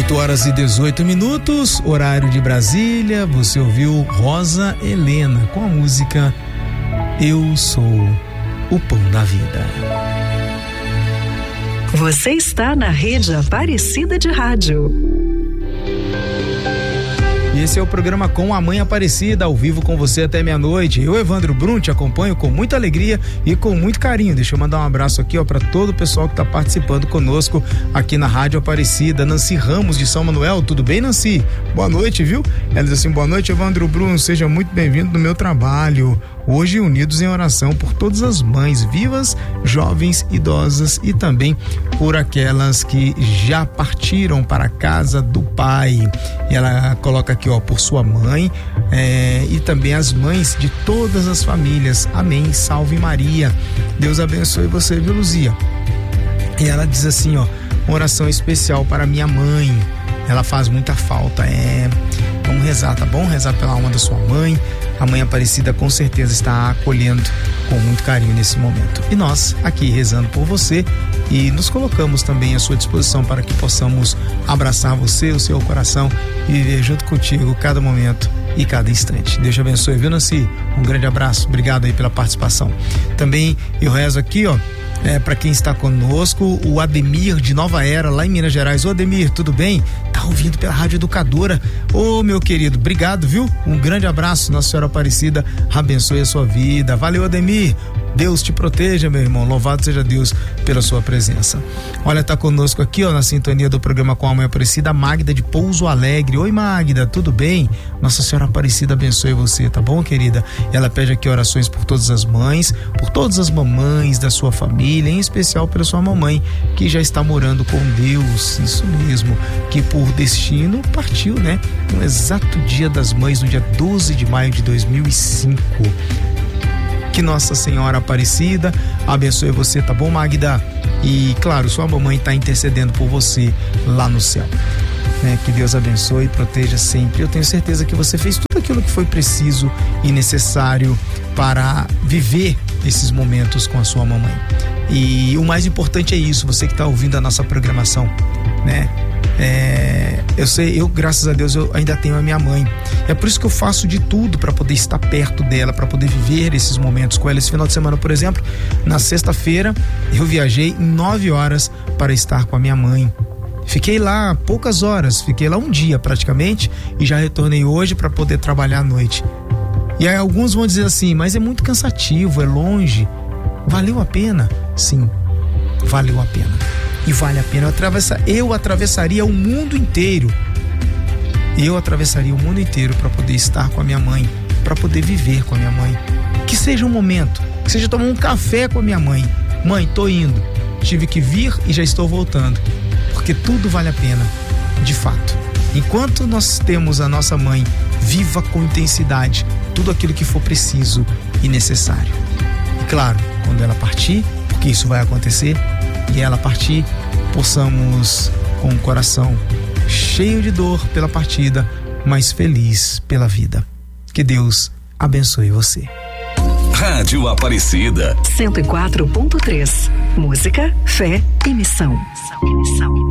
8h18, horário de Brasília. Você ouviu Rosa Helena com a música Eu Sou o Pão da Vida. Você está na Rede Aparecida de Rádio. E esse é o programa Com a Mãe Aparecida, ao vivo com você até meia-noite. Eu, Evandro Brum, te acompanho com muita alegria e com muito carinho. Deixa eu mandar um abraço aqui, ó, para todo o pessoal que está participando conosco aqui na Rádio Aparecida. Nancy Ramos de São Manuel, tudo bem, Nancy? Boa noite, viu? Ela diz assim: boa noite, Evandro Brum, seja muito bem-vindo no meu trabalho. Hoje, unidos em oração por todas as mães vivas, jovens, idosas e também por aquelas que já partiram para a casa do Pai. E ela coloca aqui, ó, por sua mãe e também as mães de todas as famílias. Amém. Salve Maria. Deus abençoe você, viu, Luzia? E ela diz assim, ó: uma oração especial para minha mãe. Ela faz muita falta. Vamos rezar, tá bom? Rezar pela alma da sua mãe. A Mãe Aparecida com certeza está acolhendo com muito carinho nesse momento. E nós aqui rezando por você e nos colocamos também à sua disposição para que possamos abraçar você, o seu coração e viver junto contigo cada momento e cada instante. Deus te abençoe, viu, Nancy? Um grande abraço, obrigado aí pela participação. Também eu rezo aqui, ó, para quem está conosco, o Ademir de Nova Era, lá em Minas Gerais. Ô Ademir, tudo bem? Tá ouvindo pela Rádio Educadora. Ô meu querido, obrigado, viu? Um grande abraço, Nossa Senhora Aparecida abençoe a sua vida. Valeu, Ademir. Deus te proteja, meu irmão. Louvado seja Deus pela sua presença. Olha, tá conosco aqui, ó, na sintonia do programa Com a Mãe Aparecida, a Magda de Pouso Alegre. Oi, Magda, tudo bem? Nossa Senhora Aparecida abençoe você, tá bom, querida? Ela pede aqui orações por todas as mães, por todas as mamães da sua família, em especial pela sua mamãe, que já está morando com Deus. Isso mesmo, que por destino partiu, né? No exato dia das mães, no dia 12 de maio de 2005. Que Nossa Senhora Aparecida abençoe você, tá bom, Magda? E claro, sua mamãe está intercedendo por você lá no céu, né? Que Deus abençoe e proteja sempre. Eu tenho certeza que você fez tudo aquilo que foi preciso e necessário para viver esses momentos com a sua mamãe. E o mais importante é isso, você que está ouvindo a nossa programação, né? Eu sei, graças a Deus eu ainda tenho a minha mãe. É por isso que eu faço de tudo para poder estar perto dela, para poder viver esses momentos com ela. Esse final de semana, por exemplo, na sexta-feira, eu viajei 9 horas para estar com a minha mãe. Fiquei lá poucas horas, fiquei lá um dia praticamente e já retornei hoje para poder trabalhar à noite. E aí alguns vão dizer assim: mas é muito cansativo, é longe. Valeu a pena? Sim, valeu a pena. E vale a pena. Eu atravessaria o mundo inteiro. Eu atravessaria o mundo inteiro para poder estar com a minha mãe, para poder viver com a minha mãe. Que seja um momento, que seja tomar um café com a minha mãe. Mãe, tô indo. Tive que vir e já estou voltando. Porque tudo vale a pena, de fato. Enquanto nós temos a nossa mãe, viva com intensidade tudo aquilo que for preciso e necessário. E claro, quando ela partir, porque isso vai acontecer, e ela partir, possamos com o coração cheio de dor pela partida, mas feliz pela vida. Que Deus abençoe você. Rádio Aparecida 104.3. Música, fé e missão.